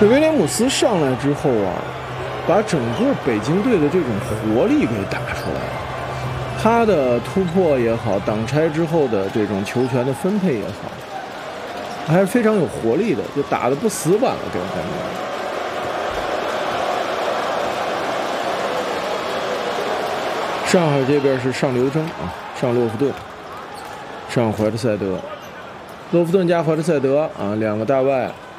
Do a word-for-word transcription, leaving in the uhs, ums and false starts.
这威廉姆斯上来之后啊，把整个北京队的这种活力给打出来了。他的突破也好，挡拆之后的这种球权的分配也好，还是非常有活力的，就打得不死板了，给我感觉。上海这边是上刘铮啊，上洛夫顿，上怀特塞德，洛夫顿加怀特塞德啊，两个大外。